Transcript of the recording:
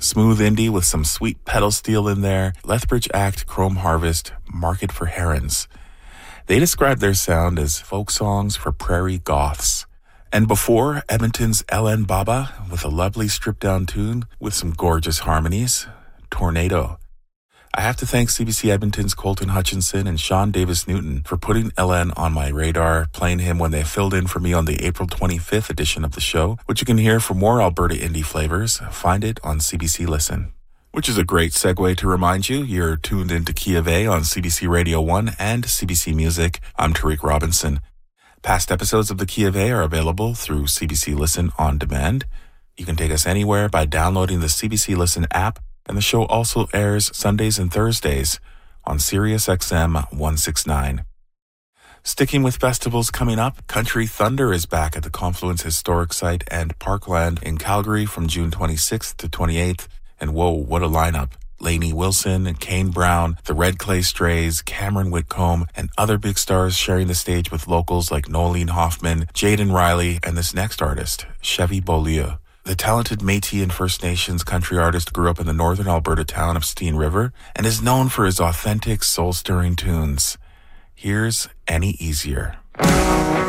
Smooth indie with some sweet pedal steel in there. Lethbridge Act, Chrome Harvest, Market for Herons. They described their sound as folk songs for prairie goths. And before, Edmonton's LN Baba with a lovely stripped-down tune with some gorgeous harmonies, Tornado. I have to thank CBC Edmonton's Colton Hutchinson and Sean Davis-Newton for putting LN on my radar, playing him when they filled in for me on the April 25th edition of the show, which you can hear for more Alberta indie flavors. Find it on CBC Listen. Which is a great segue to remind you, you're tuned into Key of A on CBC Radio 1 and CBC Music. I'm Tariq Robinson. Past episodes of the Key of A are available through CBC Listen on demand. You can take us anywhere by downloading the CBC Listen app, and the show also airs Sundays and Thursdays on Sirius XM 169. Sticking with festivals coming up, Country Thunder is back at the Confluence Historic Site and Parkland in Calgary from June 26th to 28th. And whoa, what a lineup. Lainey Wilson, Kane Brown, the Red Clay Strays, Cameron Whitcomb, and other big stars sharing the stage with locals like Nolene Hoffman, Jaden Riley, and this next artist, Chevy Beaulieu. The talented Métis and First Nations country artist grew up in the northern Alberta town of Steen River and is known for his authentic, soul-stirring tunes. Here's Any Easier.